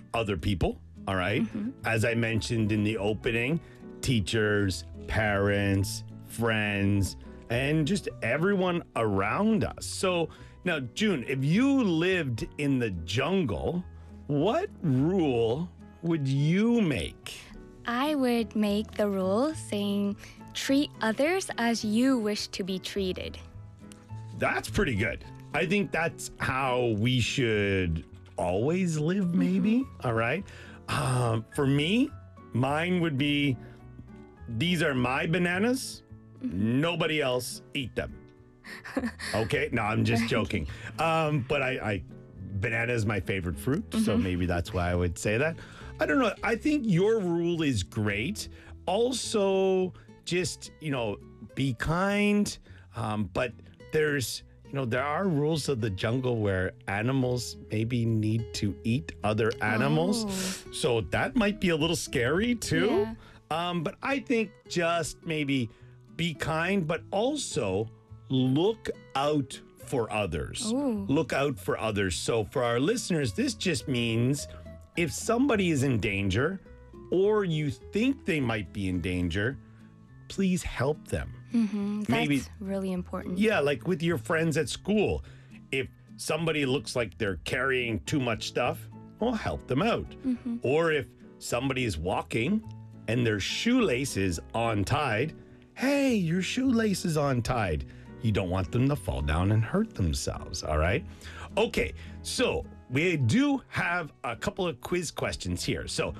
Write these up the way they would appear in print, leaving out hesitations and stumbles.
other people, all right? As I mentioned in the opening, teachers, parents, friends, and just everyone around us. So now, June, if you lived in the jungle, what rule would you make? I would make the rule saying, treat others as you wish to be treated. That's pretty good. I think that's how we should always live, maybe. All right. For me, mine would be, these are my bananas. Nobody else eat them. Okay. No, I'm just joking. But I banana is my favorite fruit. So maybe that's why I would say that. I don't know. I think your rule is great. Also, just, be kind. But there's, there are rules of the jungle where animals maybe need to eat other animals. Oh. So that might be a little scary too. Yeah. But I think just maybe be kind, but also look out for others. Ooh. Look out for others. So for our listeners, this just means if somebody is in danger or you think they might be in danger, please help them. That's really important. Yeah, like with your friends at school. If somebody looks like they're carrying too much stuff, well, help them out. Or if somebody is walking and their shoelace is untied, hey, your shoelace is untied. You don't want them to fall down and hurt themselves, all right? Okay, so we do have a couple of quiz questions here. So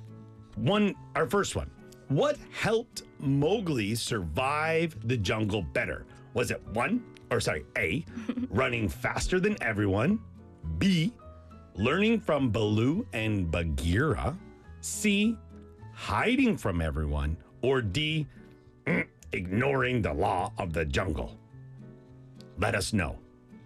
our first one. What helped Mowgli survive the jungle better? Was it A, running faster than everyone, B, learning from Baloo and Bagheera, C, hiding from everyone, or D, ignoring the law of the jungle? Let us know.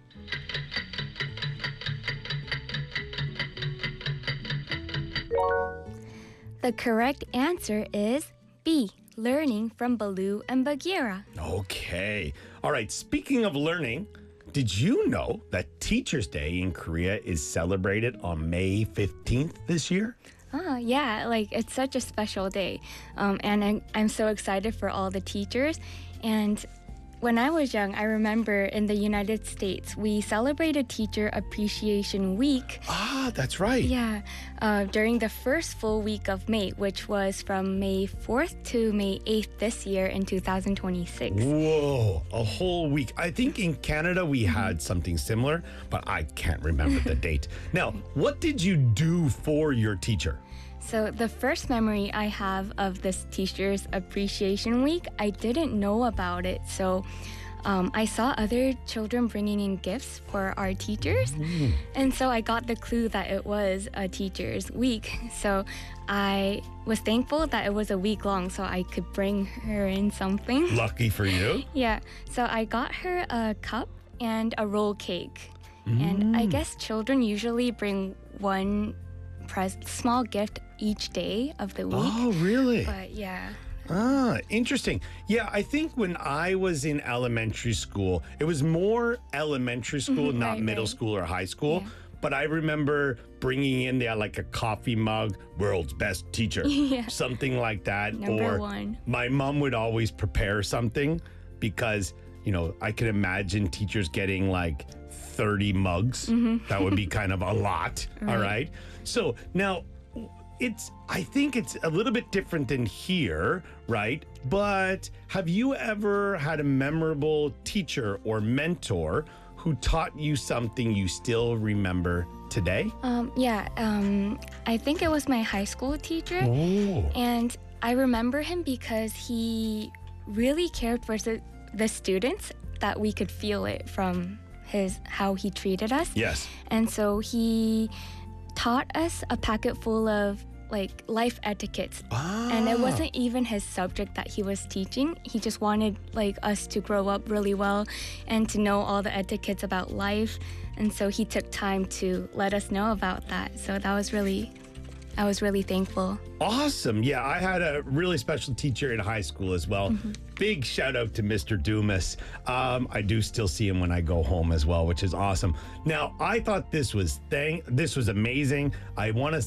The correct answer is B, learning from Baloo and Bagheera. Okay. All right. Speaking of learning, did you know that Teachers' Day in Korea is celebrated on May 15th this year? Oh, yeah, it's such a special day. And I'm so excited for all the teachers. And when I was young, I remember in the United States, we celebrated Teacher Appreciation Week. Ah, that's right. Yeah, during the first full week of May, which was from May 4th to May 8th this year in 2026. Whoa, a whole week. I think in Canada we had something similar, but I can't remember the date. Now, what did you do for your teacher? So the first memory I have of this Teachers Appreciation Week, I didn't know about it. So I saw other children bringing in gifts for our teachers. And so I got the clue that it was a Teachers Week. So I was thankful that it was a week long so I could bring her in something. Lucky for you. Yeah. So I got her a cup and a roll cake. And I guess children usually bring one small gift each day of the week. Oh, really? But yeah. Ah, interesting. Yeah, I think when I was in elementary school, it was more elementary school, not right, middle right. school or high school. Yeah. But I remember bringing in there like a coffee mug, world's best teacher, Yeah. something like that. Number or one. my mom would always prepare something because, I could imagine teachers getting like 30 mugs. That would be kind of a lot. All right. So now I think it's a little bit different than here, right? But have you ever had a memorable teacher or mentor who taught you something you still remember today? I think it was my high school teacher. Oh. And I remember him because he really cared for the students, that we could feel it from how he treated us. Yes. And so he taught us a packet full of life etiquettes. And it wasn't even his subject that he was teaching. He just wanted us to grow up really well and to know all the etiquettes about life. And so he took time to let us know about that. So I was really thankful. Awesome. Yeah, I had a really special teacher in high school as well. Big shout out to Mr. Dumas. I do still see him when I go home as well, which is awesome. Now, I thought this was amazing. I want to